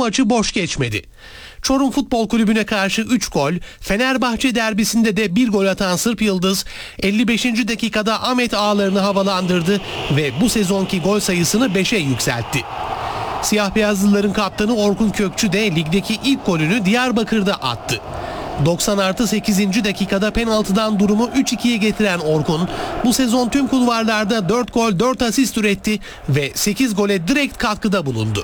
maçı boş geçmedi. Çorum Futbol Kulübü'ne karşı 3 gol, Fenerbahçe derbisinde de 1 gol atan Sırp Yıldız 55. dakikada Ahmet ağlarını havalandırdı ve bu sezonki gol sayısını 5'e yükseltti. Siyah beyazlıların kaptanı Orkun Kökçü de ligdeki ilk golünü Diyarbakır'da attı. 90+8. dakikada penaltıdan durumu 3-2'ye getiren Orkun bu sezon tüm kulvarlarda 4 gol 4 asist üretti ve 8 gole direkt katkıda bulundu.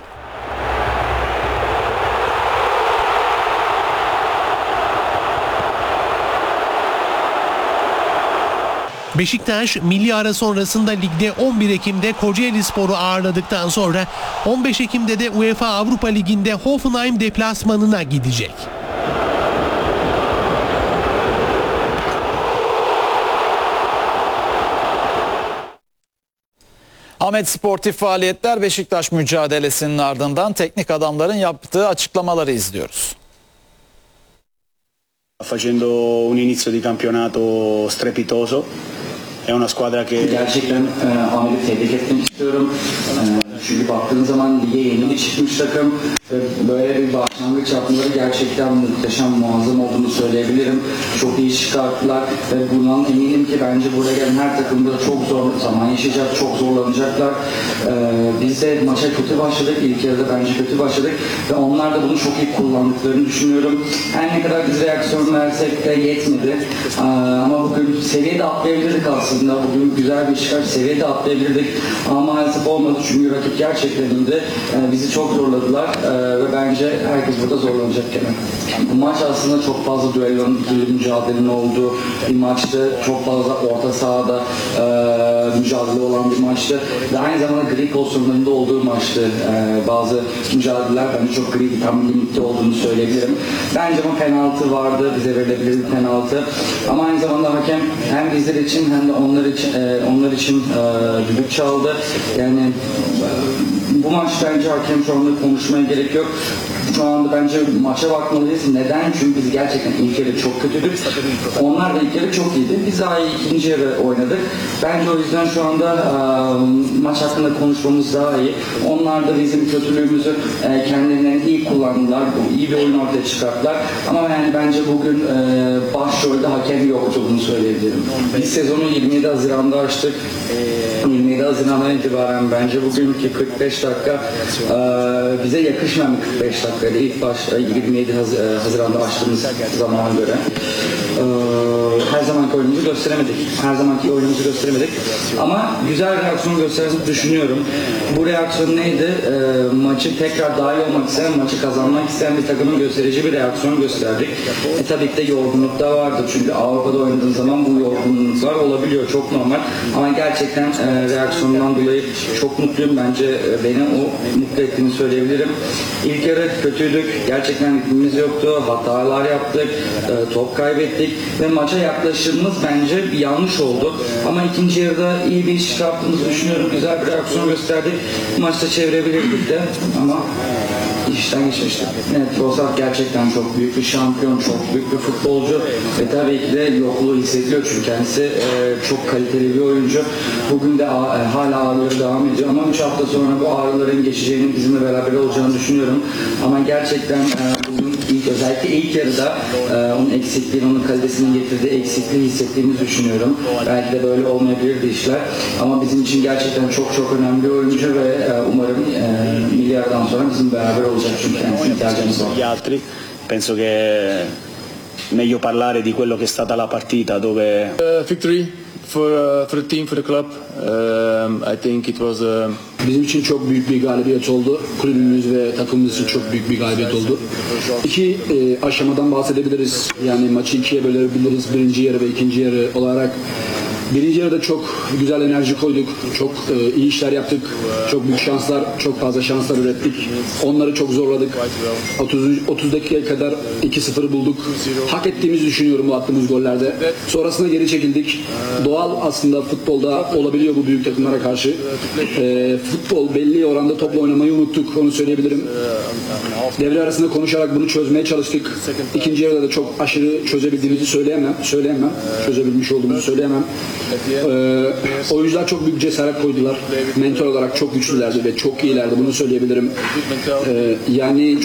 Beşiktaş milli ara sonrasında ligde 11 Ekim'de Kocaelispor'u ağırladıktan sonra 15 Ekim'de de UEFA Avrupa Ligi'nde Hoffenheim deplasmanına gidecek. Ahmet, sportif faaliyetler Beşiktaş mücadelesinin ardından teknik adamların yaptığı açıklamaları izliyoruz. Facendo un inizio di campionato strepitoso. È una squadra che gerçekten Ahmet'i tebrik etmek istiyorum. Çünkü baktığın zaman lige yeni çıkmış takım ve böyle bir başlangıç yapmaları gerçekten muhteşem, muazzam olduğunu söyleyebilirim. Çok iyi çıkarttılar ve bundan eminim ki bence buraya gelen her takımda çok zor zaman yaşayacak, çok zorlanacaklar. Biz de maça kötü başladık, ilk yarıda bence kötü başladık ve onlar da bunu çok iyi kullandıklarını düşünüyorum. Her ne kadar biz reaksiyon versek de yetmedi. Ama bugün seviyede atlayabilirdik aslında. Bugün güzel bir çıkar, seviyede atlayabilirdik ama maalesef olmadı çünkü rakip gerçekten iyiydi. Bizi çok zorladılar ve bence herkes burada zorlanacak gene. Bu maç aslında çok fazla düellonun, ikili mücadelenin olduğu bir maçtı. Çok fazla orta sahada mücadele olan bir maçtı. Ve aynı zamanda gri pozisyonlarında olduğu maçtı. Bazı mücadeleler bence çok gri, tam limitte olduğunu söyleyebilirim. Bence bu penaltı vardı, bize verilebilir bir penaltı. Ama aynı zamanda hakem hem bizler için hem de onlar için düdük çaldı. Yani bu maç bence hakem şu anda konuşmaya gerek yok. Şu anda bence maça bakmalıyız. Neden? Çünkü biz gerçekten ilk yarı çok kötüydük. Onlar da ilk yarı çok iyiydi. Biz daha iyi ikinci yarı oynadık. Bence o yüzden şu anda maç hakkında konuşmamız daha iyi. Onlar da bizim kötülüğümüzü kendilerinden iyi kullandılar. İyi bir oyun ortaya çıkarttılar. Ama yani bence bugün başrolde hakem yoktu, bunu söyleyebilirim. Biz sezonu 27 Haziran'da açtık. 27 Haziran'dan itibaren bence bugünkü 45 dakika bize yakışmayan bir 45 dakika. İlk başta 27 Haziran'da açtığımız zamana göre her zamanki oyunumuzu gösteremedik. Her zamanki oyunumuzu gösteremedik. Ama güzel reaksiyon gösterdiğimizi düşünüyorum. Bu reaksiyon neydi? Maçı tekrar daha iyi olmak isteyen, maçı kazanmak isteyen bir takımın gösterici bir reaksiyon gösterdik. Tabii ki de yorgunluk da vardı. Çünkü Avrupa'da oynadığın zaman bu yorgunluklar olabiliyor. Çok normal. Ama gerçekten reaksiyondan dolayı çok mutluyum. Bence beni o mutlu ettiğini söyleyebilirim. İlk yarı kötüydük. Gerçekten ritmimiz yoktu. Hatalar yaptık. Top kaybettik. Ve maça yaklaşımımız bence bir yanlış oldu. Ama ikinci yarıda iyi bir iş çıkarttığımızı düşünüyorum. Güzel bir reaksiyon gösterdik. Maçta çevirebilirdik de ama işten geçmiştik. Evet, Trossard gerçekten çok büyük bir şampiyon, çok büyük bir futbolcu ve tabii ki de yokluğu hissediliyor çünkü kendisi çok kaliteli bir oyuncu. Bugün de hala ağrıları devam ediyor ama 3 hafta sonra bu ağrıların geçeceğini, bizimle beraber olacağını düşünüyorum. Ama gerçekten bugün özellikle ilk yarıda onun eksikliğini, onun kalitesini getirdiği eksikliği hissettiğimizi düşünüyorum. Belki de böyle olmayabilirdi işler ama bizim için gerçekten çok çok önemli bir oyuncu ve umarım milyardan sonra bizim beraber olacak çünkü kendisine ihtiyacımız var. Penso che meglio parlare di quello che è stata la partita dove victory for the team, for the club. I think it was bizim için çok büyük bir galibiyet oldu. Kulübümüz ve takımımız için çok büyük bir galibiyet oldu. İki aşamadan bahsedebiliriz. Yani maçı ikiye bölebiliriz. Birinci yarı ve ikinci yarı olarak. Birinci yarıda çok güzel enerji koyduk, çok iyi işler yaptık, çok büyük şanslar, çok fazla şanslar ürettik. Onları çok zorladık. 30 dakikaya kadar 2-0 bulduk. Hak ettiğimizi düşünüyorum bu attığımız gollerde. Sonrasında geri çekildik. Doğal aslında futbolda olabiliyor bu büyük takımlara karşı. Futbol belli oranda topla oynamayı unuttuk, onu söyleyebilirim. Devre arasında konuşarak bunu çözmeye çalıştık. İkinci yarıda da çok aşırı çözebildiğimizi söyleyemem. Çözebilmiş olduğumuzu söyleyemem. Oyuncular çok büyük cesaret koydular. Mental olarak çok güçlülerdi ve çok iyilerdi. Bunu söyleyebilirim. Yani